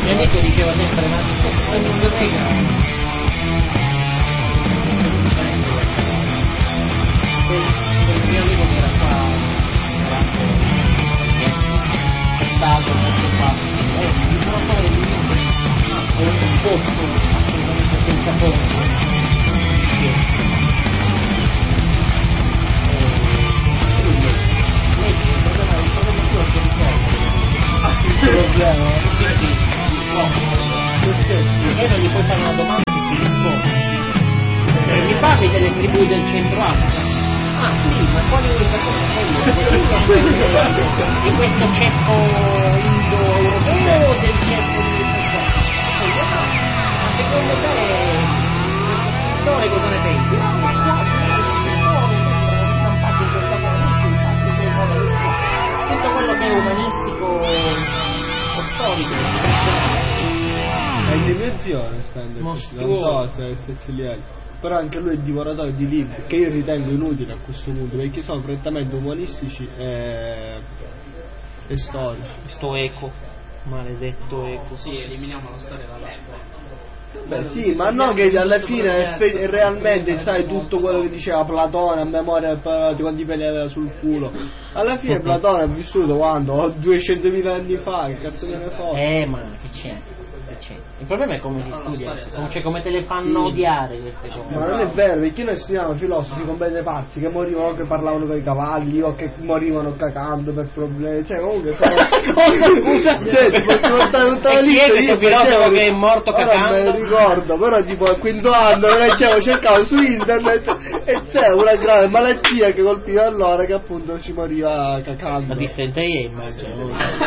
mio amico diceva sempre, ma non dovrei quel mio amico che era qua è stato molto facile, mi sono fare di un posto assolutamente senza fondo, il problema e non gli puoi fare una domanda che ti risponde. Mi parli delle tribù del centro Africa? Ah sì, ma quali di questo ceppo indo-europeo o del ceppo di ma secondo te questo scrittore cosa ne pensi? Tutto quello che è umanistico o storico è in dimensione non so se è stessi livelli, però anche lui è divoratore di libri che io ritengo inutili a questo punto perché sono prettamente umanistici e storici. Sto eco, maledetto eco. Sì, eliminiamo la storia dalla scuola. Beh sì, ma no che alla fine realmente sai tutto quello che diceva Platone a memoria di quanti peli aveva sul culo. Alla fine Platone ha vissuto quando? 200.000 anni fa, che cazzo me ne fa? Ma che c'è? Il problema è come si studia, cioè come te le fanno odiare queste cose. Ma non è vero, perché noi studiamo filosofi con dei pazzi che morivano che parlavano con i cavalli o che morivano cacando per problemi, cioè comunque cioè si può portare tutta la lista. Chi è questo filosofo che è morto cacando? Non mi ricordo, però tipo al quinto anno cercavo su internet e c'è una grave malattia che colpiva allora che appunto ci moriva cacando. La dissenteria immagino.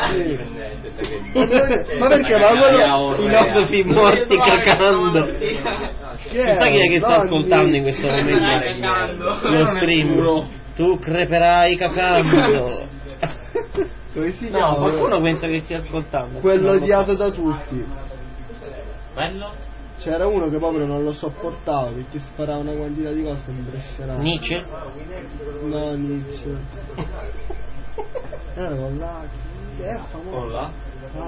Ma perché? Ma quello filosofi morti cacando. Chissà chi è che sta ascoltando in questo momento lo stream. Tu creperai cacando. No, qualcuno pensa che stia ascoltando. Quello odiato da tutti. Quello? C'era uno che proprio non lo sopportava perché sparava una quantità di cose impressionanti. Nietzsche? No, Nietzsche. Era con l'H. Che è famoso? Con la?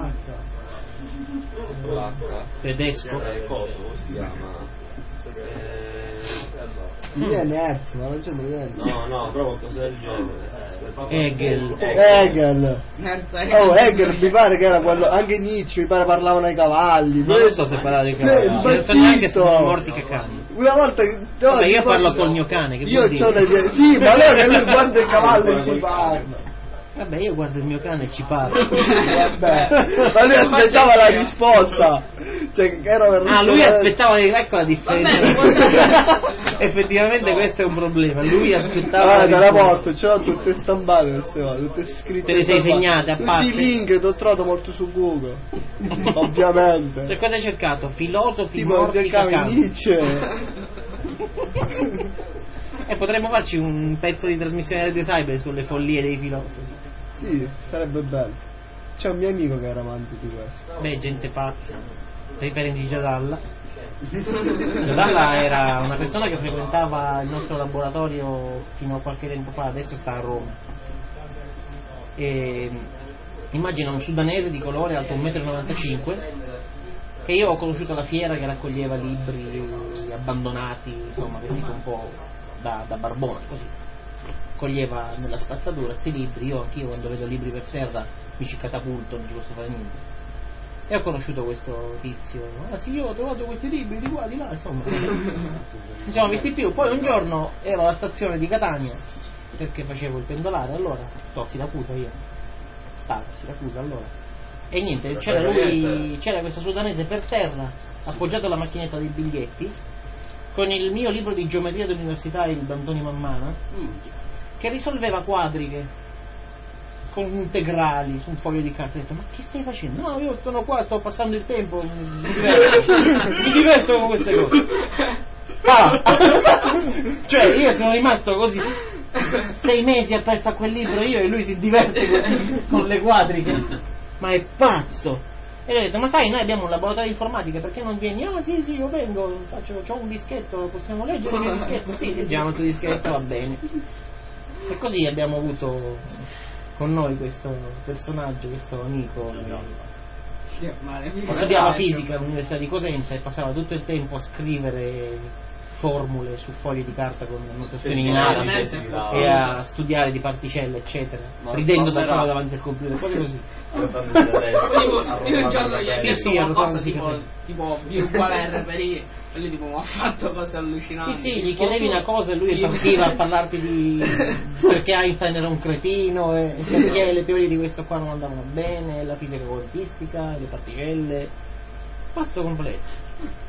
L'H. Tedesco? Cosa si chiama? Viene Hertz, ma non c'è niente. No, però qualcosa del genere. Hegel. Hegel mi pare che era quello. Anche Nietzsche mi pare parlavano ai cavalli. Non lo so se parlava di cavalli. Non so neanche se sono morti cacando. Una volta che. Vabbè, io parlo col mio cane. Che io c'ho le mie. Sì, ma allora che lui guarda il cavallo e ci parla. Vabbè, io guardo il mio cane e ci parlo. Vabbè, ma lui aspettava la risposta. Cioè, che era per lui aspettava di ecco la differenza. Effettivamente questo è un problema. Lui aspettava. Te la porto, ce l'ho tutte stampate queste cose, tutte scritte. Te le sei segnate a parte. Tutti i link t'ho trovato molto su Google. Ovviamente. Cioè, cosa hai cercato? Filosofi tipo morti cacando. Nietzsche. E potremmo farci un pezzo di trasmissione di Cyber sulle follie dei filosofi. Sì, sarebbe bello. C'è un mio amico che era amante di questo. Beh, gente pazza. Sei parenti di Giadalla? Giadalla era una persona che frequentava il nostro laboratorio fino a qualche tempo fa, adesso sta a Roma. E immagina un sudanese di colore alto 1,95 m che io ho conosciuto alla fiera che raccoglieva libri abbandonati, insomma, vestito un po' da barbone, così. Coglieva nella spazzatura questi libri, anch'io quando vedo libri per terra mi ci catapulto, non ci posso fare niente. E ho conosciuto questo tizio. Ah sì, io ho trovato questi libri di qua, di là, insomma. Non siamo visti più. Poi un giorno ero alla stazione di Catania perché facevo il pendolare, allora Siracusa io. Stavo a Siracusa allora. E niente, c'era questo sudanese per terra, appoggiato alla macchinetta dei biglietti, con il mio libro di geometria dell'università, il D'Antoni Mammana, che risolveva quadriche con integrali su un foglio di carta. Ho detto, ma che stai facendo? No, io sono qua, sto passando il tempo, mi diverto con queste cose. Cioè io sono rimasto così 6 mesi appresso a quel libro io e lui si diverte con le quadriche, ma è pazzo. E gli ho detto, ma sai, noi abbiamo un laboratorio di informatica, perché non vieni? Ah sì, io vengo, c'ho un dischetto, possiamo leggere il mio dischetto? Sì, leggiamo il tuo dischetto, va bene. E così abbiamo avuto con noi questo personaggio, questo amico studiava fisica all'Università di Cosenza e passava tutto il tempo a scrivere formule su fogli di carta con notazioni in arabe e a studiare di particelle eccetera, ridendo da solo davanti al computer, cose così. Io un giorno gli ho chiesto qualcosa tipo B uguale RPI e lui tipo mi ha fatto cose allucinanti. Sì, gli chiedevi una cosa e lui partiva a parlarti di perché Einstein era un cretino e perché le teorie di questo qua non andavano bene, la fisica quantistica, le particelle, pazzo completo.